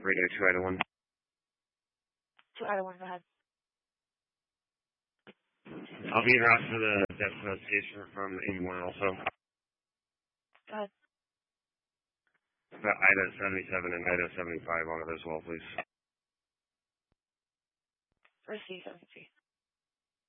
Radio 2 Ida 1. 2 Ida 1, go ahead. I'll be en route to the depth station from 81 also. Go ahead. The Ida 77 and Ida 75 on it as well, please. Receive 73.